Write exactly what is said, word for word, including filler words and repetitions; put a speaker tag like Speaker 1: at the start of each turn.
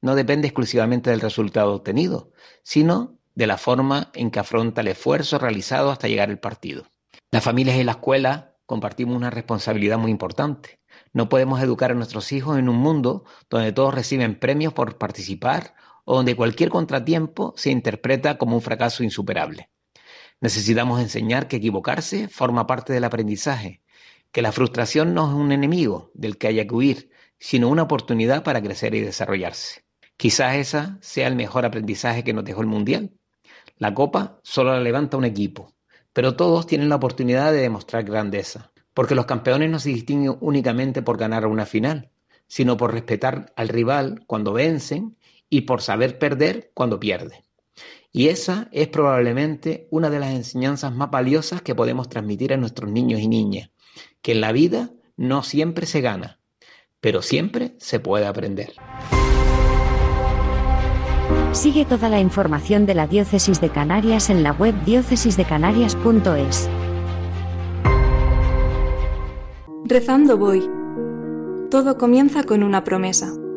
Speaker 1: no depende exclusivamente del resultado obtenido, sino de la forma en que afronta el esfuerzo realizado hasta llegar al partido. Las familias y la escuela compartimos una responsabilidad muy importante. No podemos educar a nuestros hijos en un mundo donde todos reciben premios por participar o donde cualquier contratiempo se interpreta como un fracaso insuperable. Necesitamos enseñar que equivocarse forma parte del aprendizaje, que la frustración no es un enemigo del que haya que huir, sino una oportunidad para crecer y desarrollarse. Quizás ese sea el mejor aprendizaje que nos dejó el Mundial. La copa solo la levanta un equipo, pero todos tienen la oportunidad de demostrar grandeza, porque los campeones no se distinguen únicamente por ganar una final, sino por respetar al rival cuando vencen y por saber perder cuando pierden. Y esa es probablemente una de las enseñanzas más valiosas que podemos transmitir a nuestros niños y niñas, que en la vida no siempre se gana, pero siempre se puede aprender.
Speaker 2: Sigue toda la información de la Diócesis de Canarias en la web diócesis de canarias punto es.
Speaker 3: Rezando voy. Todo comienza con una promesa.